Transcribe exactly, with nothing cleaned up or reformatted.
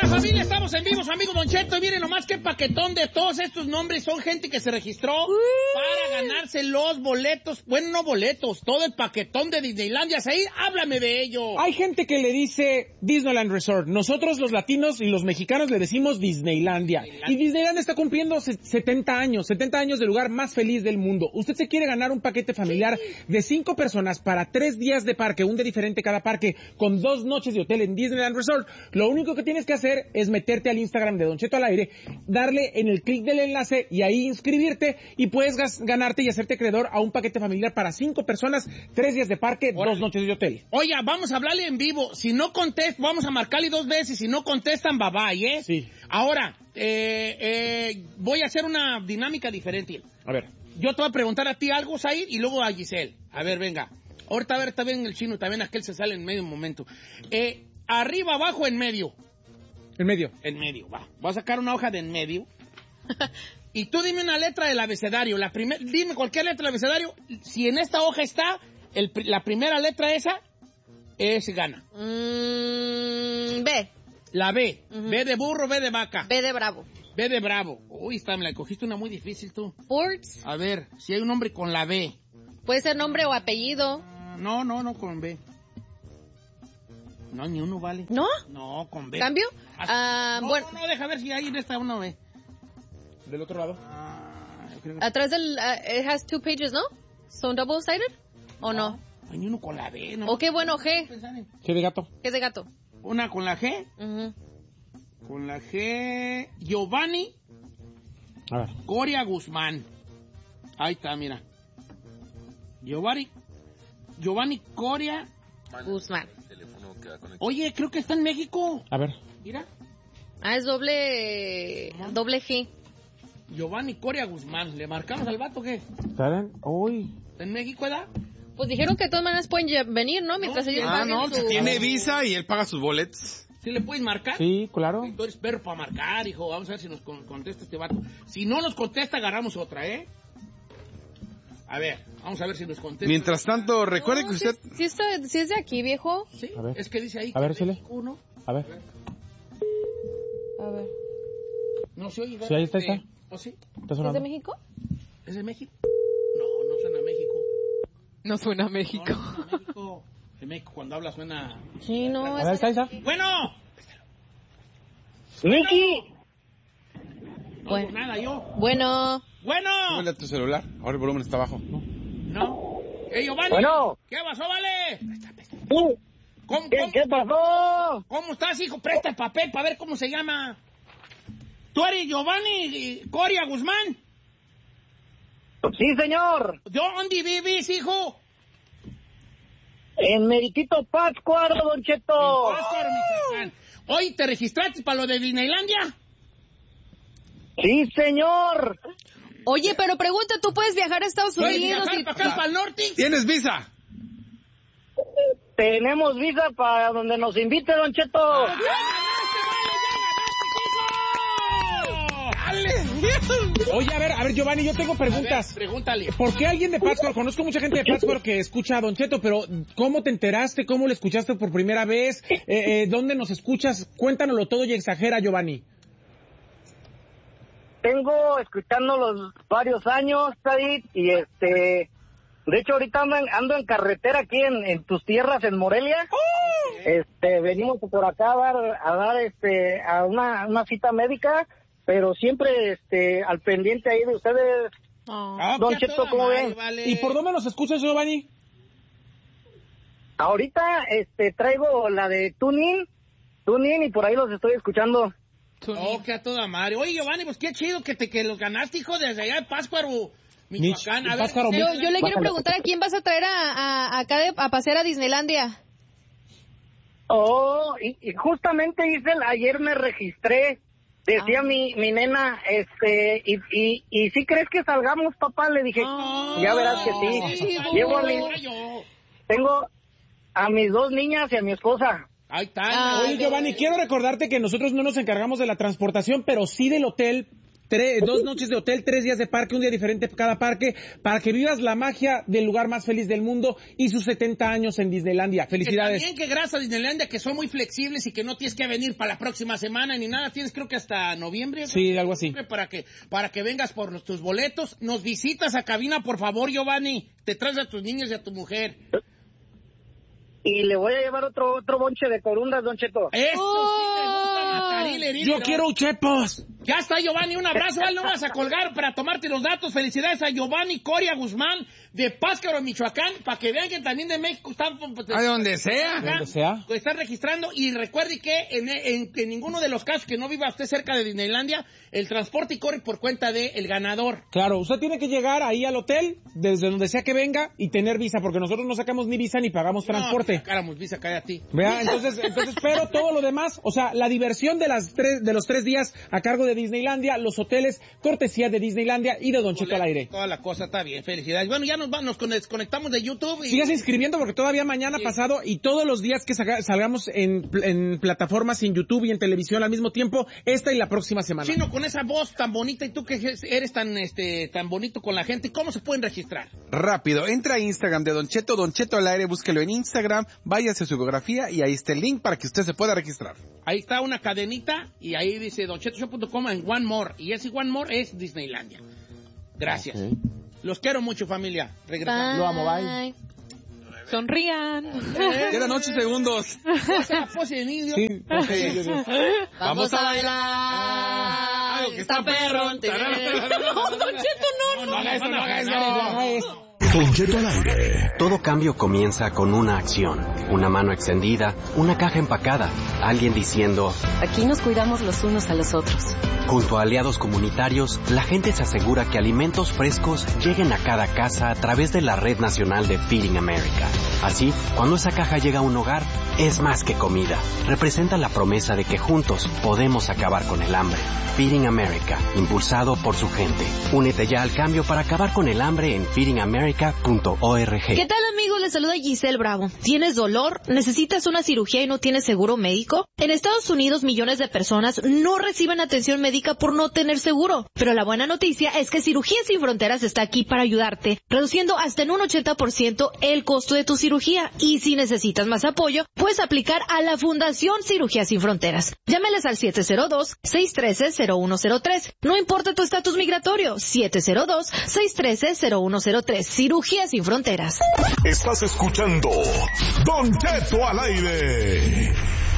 familia, estamos en vivo, su amigo Don Cheto, y miren nomás qué paquetón de todos estos nombres, son gente que se registró uh. para ganarse los boletos, bueno, no boletos, todo el paquetón de Disneylandia. Ahí, háblame de ello. Hay gente que le dice Disneyland Resort, nosotros los latinos y los mexicanos le decimos Disneylandia, Disneyland. Y Disneylandia está cumpliendo setenta años, setenta años del lugar más feliz del mundo. Usted se quiere ganar un paquete familiar sí. de cinco personas para tres días de parque, un día diferente cada parque, con dos noches de hotel en Disneyland Resort. Lo único que tienes que hacer es meterte al Instagram de Don Cheto al aire, darle en el clic del enlace y ahí inscribirte y puedes gas- ganarte y hacerte acreedor a un paquete familiar para cinco personas, tres días de parque, Órale. dos noches de hotel. Oye, vamos a hablarle en vivo. Si no contesta, vamos a marcarle dos veces. Si no contestan, bye bye, ¿eh? Sí. Ahora, eh, eh, voy a hacer una dinámica diferente. A ver. Yo te voy a preguntar a ti algo, Said, y luego a Giselle. A ver, venga. Ahorita, a ver, está bien el chino, también aquel se sale en medio un momento. Eh, arriba, abajo, en medio. En medio. En medio, va. Voy a sacar una hoja de en medio. Y tú dime una letra del abecedario. La primer, dime cualquier letra del abecedario. Si en esta hoja está, el, la primera letra esa, es gana. Mm, B. La B. Uh-huh. B de burro, B de vaca. B de bravo. B de bravo. Uy, está, me la cogiste una muy difícil tú. Sports. A ver, si hay un nombre con la B. Puede ser nombre o apellido. Uh, no, no, no, con B. No, ni uno vale. ¿No? No, con B. ¿Cambio? Ah, uh, no, bueno. no, no, deja ver si hay en esta una B. ¿Del otro lado? Ah, yo creo que... Atrás del... Uh, it has two pages, ¿no? ¿Son double-sided? ¿O no? No, hay ni uno con la B, ¿no? ¿O qué bueno, G? G de gato. G de gato. Una con la G. Uh-huh. Con la G... Giovanni. A ver. Coria Guzmán. Ahí está, mira. Giovanni... Giovanni Coria... Guzmán. Oye, creo que está en México. A ver. Mira. Ah, es doble... doble G. Giovanni Coria Guzmán. ¿Le marcamos al vato qué? ¿Saben? Uy. ¿Está en México, edad? Pues dijeron que de todas maneras pueden venir, ¿no? Mientras no, ellos ah, paguen no, su... Tiene visa y él paga sus boletos. ¿Sí le puedes marcar? Sí, claro. Tú eres perro para marcar, hijo. Vamos a ver si nos con- contesta este vato. Si no nos contesta, agarramos otra, ¿eh? A ver, vamos a ver si nos contesta. Mientras tanto, recuerde No, que usted... Si, si, está, si es de aquí, viejo. Sí, A ver. es que dice ahí. A ver, que Chile. México, ¿no? A ver. A ver. No se oye. Sí, ahí está, este, está. ¿Oh, sí? ¿Está ¿Es sonando? de México? ¿Es de México? No, no suena a México. No suena a No, México. no suena a México. De México cuando habla suena... Sí, no. A ver, ahí está, ahí está. ¡Bueno! ¡Miki! No Bueno. digo nada yo. Bueno. ¡Bueno! Súbele a tu celular. Ahora el volumen está bajo. No. ¡Ey, Giovanni! Bueno. ¿Qué pasó, vale? Uh, ¿Cómo, ¿Qué, cómo, ¿Qué pasó? ¿Cómo estás, hijo? Presta el papel para ver cómo se llama. ¿Tú eres Giovanni Coria Guzmán? Sí, señor. ¿Dónde vives, hijo? En Meritito Pátzcuaro, Don Cheto. En Pátzcuaro, Michoacán. Hoy te registraste para lo de Disneylandia. Sí, señor. Oye, pero pregunta, ¿tú puedes viajar a Estados ¿Puedes Unidos? viajar y... para acá, para el norte? ¿Tienes visa? Tenemos visa para donde nos invite, Don Cheto. ¡Ya ganaste, vale! ¡Ya ganaste, hijo! ¡Dale! Oye, a ver, a ver, Giovanni, yo tengo preguntas. A ver, pregúntale. ¿Por qué alguien de Pátzcuaro? Conozco mucha gente de Pátzcuaro que escucha a Don Cheto, pero ¿cómo te enteraste? ¿Cómo lo escuchaste por primera vez? Eh, eh, ¿Dónde nos escuchas? Cuéntanoslo todo y exagera, Giovanni. Tengo escuchándolos varios años, Said, y este... De hecho, ahorita ando en, ando en carretera aquí en, en tus tierras, en Morelia. ¡Oh! Este, venimos por acá a dar, a dar este, a una, una cita médica, pero siempre, este, al pendiente ahí de ustedes. Oh. Ah, Don que a Cheto, toda ¿cómo madre, ven? vale. ¿Y por dónde nos escuchas, Giovanni? Ahorita, este, traigo la de Tunin, Tunin, y por ahí los estoy escuchando. Oh, que a toda madre. Oye, Giovanni, pues qué chido que te que los ganaste, hijo, desde allá de Pátzcuaro, Michoacán. A ver, Pátzcuaro, Yo, yo le quiero Bájale. preguntar a quién vas a traer a, a, acá de, a pasear a Disneylandia. Oh, y, y justamente, Giselle, ayer me registré. Decía Ah. mi, mi nena, este, y, y, y si crees que salgamos, papá, le dije, Ah, ya verás que sí. sí, Llevo a ay, mi, ay, yo. tengo a mis dos niñas y a mi esposa. Ahí está. Ah, Oye, Giovanni, quiero recordarte que nosotros no nos encargamos de la transportación, pero sí del hotel tres, dos noches de hotel, tres días de parque, un día diferente cada parque, para que vivas la magia del lugar más feliz del mundo y sus setenta años en Disneylandia. Felicidades. Que también que gracias a Disneylandia que son muy flexibles y que no tienes que venir para la próxima semana ni nada, tienes creo que hasta noviembre. Sí, algo así. Para que, para que vengas por los, tus boletos. Nos visitas a cabina, por favor, Giovanni. Te traes a tus niños y a tu mujer. Y le voy a llevar otro otro bonche de corundas, Don Cheto. Esto Oh. sí me gusta, Mataril, Herir, Yo pero- quiero chepos. Ya está, Giovanni, un abrazo, ¿vale? No vas a colgar para tomarte los datos. Felicidades a Giovanni Coria Guzmán de Pátzcuaro, Michoacán, para que vean que también de México están... pues, A donde sea. acá, Donde sea. están registrando, y recuerde que en, en, en ninguno de los casos que no viva usted cerca de Disneylandia, el transporte corre por cuenta del ganador. Claro, usted tiene que llegar ahí al hotel, desde donde sea que venga, y tener visa, porque nosotros no sacamos ni visa ni pagamos transporte. No, sacáramos visa, cae a ti. Vea, entonces, entonces, pero todo lo demás, o sea, la diversión de las tres, de los tres días a cargo de Disneylandia, los hoteles, cortesía de Disneylandia y de Don Cheto al aire. Toda la cosa está bien, felicidades. Bueno, ya nos, va, nos desconectamos de YouTube. Y... Sigas inscribiendo porque todavía mañana Sí. pasado y todos los días que saca- salgamos en, en plataformas, en YouTube y en televisión al mismo tiempo, esta y la próxima semana. Chino, con esa voz tan bonita y tú que eres tan este tan bonito con la gente, ¿cómo se pueden registrar? Rápido, entra a Instagram de Don Cheto, Don Cheto al aire, búsquelo en Instagram, váyase a su biografía y ahí está el link para que usted se pueda registrar. Ahí está una cadenita y ahí dice don cheto show punto com en One More. Y ese One More es Disneylandia. Gracias. Ok. Los quiero mucho, familia. Regresamos. Lo amo, bye. Sonrían. Quedan ocho segundos. Esa pose de niño. Sí. Vamos a bailar. Algo que está perro. No, Don Cheto, no, No, no, haga eso, van a no haga ganar. eso. Don Cheto al aire. Todo cambio comienza con una acción, una mano extendida, una caja empacada, alguien diciendo, Aquí nos cuidamos los unos a los otros. junto a aliados comunitarios, la gente se asegura que alimentos frescos lleguen a cada casa a través de la Red Nacional de Feeding America. Así, cuando esa caja llega a un hogar, es más que comida. Representa la promesa de que juntos podemos acabar con el hambre. Feeding America, impulsado por su gente. Únete ya al cambio para acabar con el hambre en feeding america punto org. ¿Qué tal, amigos? Les saluda Giselle Bravo. ¿Tienes dolor? ¿Necesitas una cirugía y no tienes seguro médico? En Estados Unidos, millones de personas no reciben atención médica por no tener seguro. Pero la buena noticia es que Cirugía Sin Fronteras está aquí para ayudarte, reduciendo hasta en un ochenta por ciento el costo de tu cirugía. Y si necesitas más apoyo, puedes aplicar a la Fundación Cirugía Sin Fronteras. Llámeles al siete cero dos, seis uno tres, cero uno cero tres. No importa tu estatus migratorio, siete cero dos, seis uno tres, cero uno cero tres. Cirugía Sin Fronteras. Estás escuchando Don Cheto al aire.